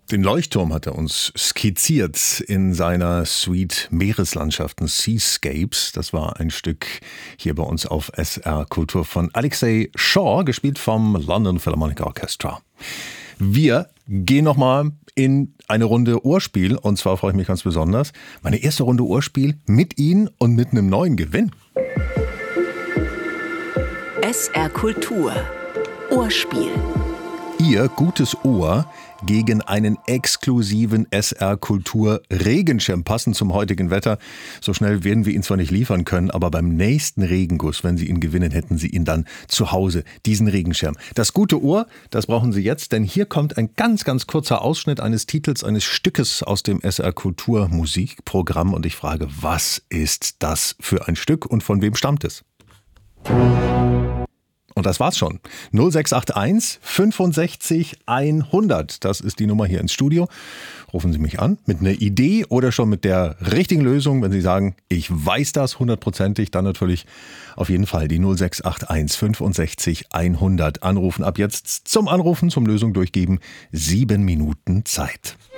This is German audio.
Den Leuchtturm hat er uns skizziert in seiner Suite Meereslandschaften, Seascapes. Das war ein Stück hier bei uns auf SR Kultur von Alexei Shaw, gespielt vom London Philharmonic Orchestra. Wir gehen nochmal in eine Runde Ohrspiel, und zwar freue ich mich ganz besonders. Meine erste Runde Ohrspiel mit Ihnen und mit einem neuen Gewinn. SR Kultur Ohrspiel. Ihr gutes Ohr gegen einen exklusiven SR Kultur Regenschirm, passend zum heutigen Wetter. So schnell werden wir ihn zwar nicht liefern können, aber beim nächsten Regenguss, wenn Sie ihn gewinnen, hätten Sie ihn dann zu Hause, diesen Regenschirm. Das gute Ohr, das brauchen Sie jetzt, denn hier kommt ein ganz, ganz kurzer Ausschnitt eines Titels, eines Stückes aus dem SR Kultur Musikprogramm, und ich frage, was ist das für ein Stück und von wem stammt es? Und das war's schon. 0681 65 100. Das ist die Nummer hier ins Studio. Rufen Sie mich an mit einer Idee oder schon mit der richtigen Lösung. Wenn Sie sagen, ich weiß das hundertprozentig, dann natürlich auf jeden Fall die 0681 65 100 anrufen. Ab jetzt zum Anrufen, zum Lösung durchgeben. 7 Minuten Zeit.